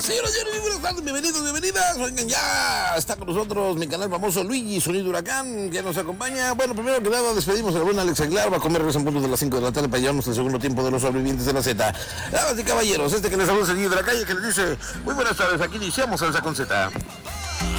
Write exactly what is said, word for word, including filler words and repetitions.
Señoras y señores, muy buenas tardes, bienvenidos, bienvenidas. Oigan, ya está con nosotros mi canal famoso Luigi Sonido Huracán, que nos acompaña. Bueno, primero que nada, despedimos a la buena Alex Aguilar. Va a comer en punto de las cinco de la tarde para llevarnos el segundo tiempo de los sobrevivientes de la Z. Damas y caballeros, este que les habla es el niño de la calle que les dice muy buenas tardes, aquí iniciamos Salsa con Z.